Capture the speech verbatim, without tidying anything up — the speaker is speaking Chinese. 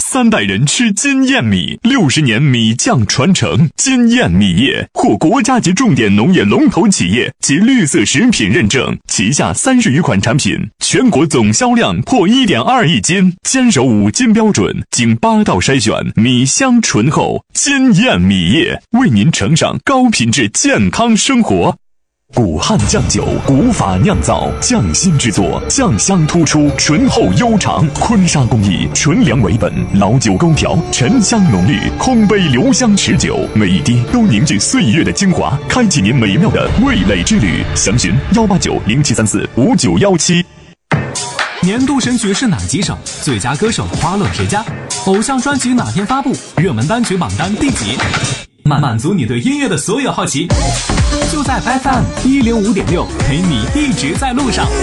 三代人吃金燕米，六十年米酱传承。金燕米业获国家级重点农业龙头企业及绿色食品认证，旗下三十余款产品，全国总销量破 一点二亿斤，坚守五金标准，经八道筛选，米香醇厚。金燕米业为您呈上高品质健康生活。古汉酱酒，古法酿造，匠心制作，酱香突出，醇厚悠长。坤沙工艺，纯粮为本，老酒勾调，沉香浓郁，烘焙留香持久，每一滴都凝聚岁月的精华，开启您美妙的味蕾之旅。详询幺八九零七三四五九幺七。 年度神曲是哪几首？最佳歌手花落谁家？偶像专辑哪天发布？热门单曲榜单第几？满满足你对音乐的所有好奇，就在 F M 一零五点六，陪你一直在路上。